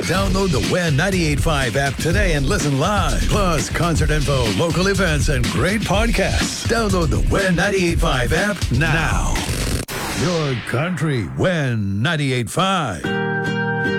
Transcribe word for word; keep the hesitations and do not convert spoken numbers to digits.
Download the W E N ninety-eight point five app today and listen live. Plus, concert info, local events, and great podcasts. Download the W E N ninety-eight point five app now. Your country, W E N ninety-eight point five.